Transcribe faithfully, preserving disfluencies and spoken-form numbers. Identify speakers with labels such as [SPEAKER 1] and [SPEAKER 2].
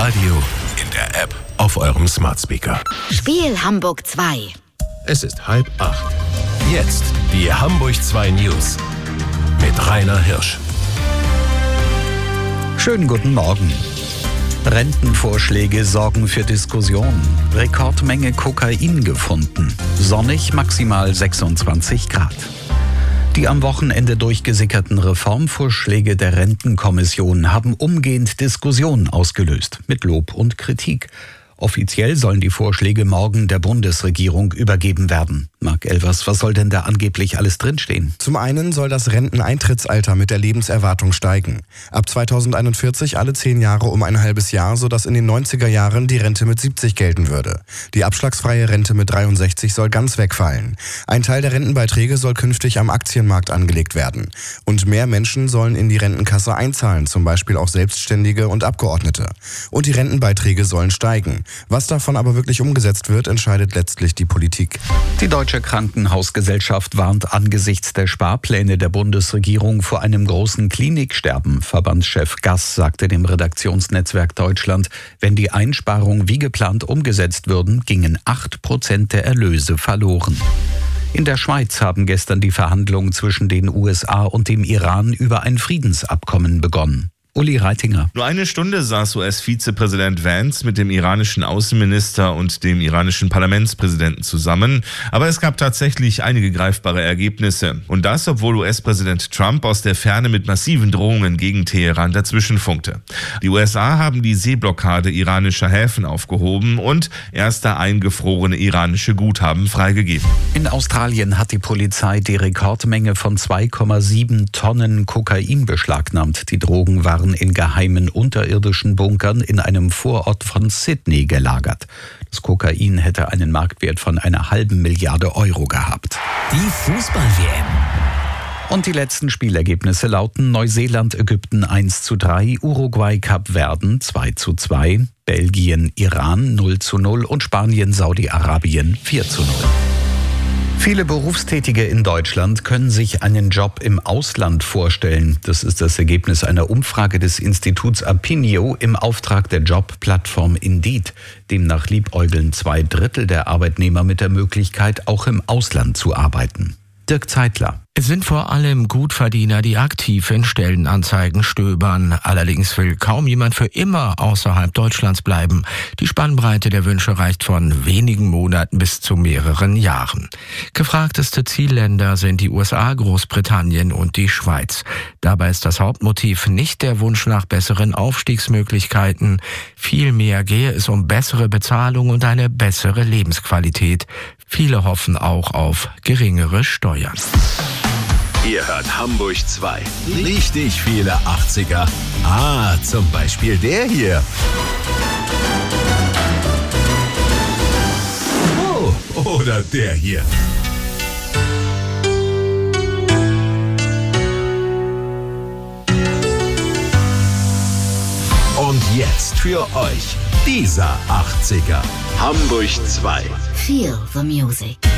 [SPEAKER 1] Radio, in der App, auf eurem Smart Speaker.
[SPEAKER 2] Spiel Hamburg zwei.
[SPEAKER 1] Es ist halb acht. Jetzt die Hamburg zwei News mit Rainer Hirsch.
[SPEAKER 3] Schönen guten Morgen. Rentenvorschläge sorgen für Diskussionen. Rekordmenge Kokain gefunden. Sonnig, maximal sechsundzwanzig Grad. Die am Wochenende durchgesickerten Reformvorschläge der Rentenkommission haben umgehend Diskussionen ausgelöst, mit Lob und Kritik. Offiziell sollen die Vorschläge morgen der Bundesregierung übergeben werden. Marc Elvers, was soll denn da angeblich alles drinstehen?
[SPEAKER 4] Zum einen soll das Renteneintrittsalter mit der Lebenserwartung steigen. Ab zweitausendeinundvierzig alle zehn Jahre um ein halbes Jahr, sodass in den neunziger Jahren die Rente mit siebzig gelten würde. Die abschlagsfreie Rente mit dreiundsechzig soll ganz wegfallen. Ein Teil der Rentenbeiträge soll künftig am Aktienmarkt angelegt werden. Und mehr Menschen sollen in die Rentenkasse einzahlen, zum Beispiel auch Selbstständige und Abgeordnete. Und die Rentenbeiträge sollen steigen. Was davon aber wirklich umgesetzt wird, entscheidet letztlich die Politik.
[SPEAKER 3] Die Deutsche Krankenhausgesellschaft warnt angesichts der Sparpläne der Bundesregierung vor einem großen Kliniksterben. Verbandschef Gass sagte dem Redaktionsnetzwerk Deutschland, wenn die Einsparungen wie geplant umgesetzt würden, gingen acht Prozent der Erlöse verloren. In der Schweiz haben gestern die Verhandlungen zwischen den U S A und dem Iran über ein Friedensabkommen begonnen. Uli Reitinger.
[SPEAKER 5] Nur eine Stunde saß U S-Vizepräsident Vance mit dem iranischen Außenminister und dem iranischen Parlamentspräsidenten zusammen. Aber es gab tatsächlich einige greifbare Ergebnisse. Und das, obwohl U S-Präsident Trump aus der Ferne mit massiven Drohungen gegen Teheran dazwischenfunkte. Die U S A haben die Seeblockade iranischer Häfen aufgehoben und erste eingefrorene iranische Guthaben freigegeben.
[SPEAKER 3] In Australien hat die Polizei die Rekordmenge von zwei Komma sieben Tonnen Kokain beschlagnahmt. Die Drogen waren in geheimen unterirdischen Bunkern in einem Vorort von Sydney gelagert. Das Kokain hätte einen Marktwert von einer halben Milliarde Euro gehabt.
[SPEAKER 1] Die Fußball-W M.
[SPEAKER 3] Und die letzten Spielergebnisse lauten: Neuseeland, Ägypten eins zu drei, Uruguay, Kapverden zwei zu zwei, Belgien, Iran null zu null und Spanien, Saudi-Arabien vier zu null. Viele Berufstätige in Deutschland können sich einen Job im Ausland vorstellen. Das ist das Ergebnis einer Umfrage des Instituts Apinio im Auftrag der Jobplattform Indeed. Demnach liebäugeln zwei Drittel der Arbeitnehmer mit der Möglichkeit, auch im Ausland zu arbeiten. Dirk Zeitler.
[SPEAKER 6] Es sind vor allem Gutverdiener, die aktiv in Stellenanzeigen stöbern. Allerdings will kaum jemand für immer außerhalb Deutschlands bleiben. Die Spannbreite der Wünsche reicht von wenigen Monaten bis zu mehreren Jahren. Gefragteste Zielländer sind die U S A, Großbritannien und die Schweiz. Dabei ist das Hauptmotiv nicht der Wunsch nach besseren Aufstiegsmöglichkeiten. Vielmehr gehe es um bessere Bezahlung und eine bessere Lebensqualität. Viele hoffen auch auf geringere Steuern.
[SPEAKER 1] Ihr hört Hamburg zwei. Richtig viele achtziger. Ah, zum Beispiel der hier. Oh, oder der hier. Und jetzt für euch dieser achtziger. Hamburg zwei.
[SPEAKER 2] Feel the music.